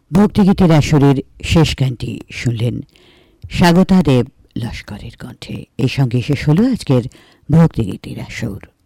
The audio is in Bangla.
ভক্তিগীতের আসরের শেষ গানটি শুনলেন স্বাগতা দেব লস্করের কণ্ঠে। এই সঙ্গে শেষ হলো আজকের ভক্তিগীতের আসর।